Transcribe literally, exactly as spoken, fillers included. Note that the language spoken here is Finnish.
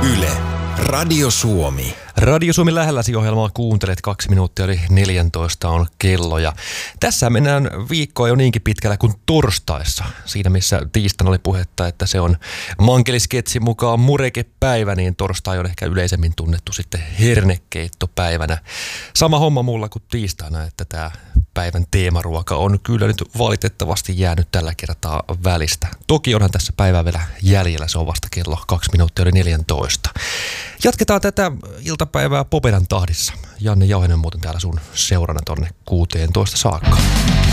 Yle, Radio Suomi. Radio Suomi lähelläsi -ohjelmaa kuuntelet, kaksi minuuttia yli neljätoista on kello ja tässä mennään viikkoa jo niinkin pitkällä kuin torstaissa. Siinä missä tiistaina oli puhetta, että se on mankelisketsin mukaan murekepäivä, niin torstai on ehkä yleisemmin tunnettu sitten hernekeittopäivänä. Sama homma mulla kuin tiistaina, että tämä päivän teemaruoka on kyllä nyt valitettavasti jäänyt tällä kertaa välistä. Toki onhan tässä päivää vielä jäljellä, se on vasta kello kaksi minuuttia yli neljätoista. Jatketaan tätä iltapäivää Popedan tahdissa. Janne Jauhinen muuten täällä sun seurana tonne kuuteentoista saakka.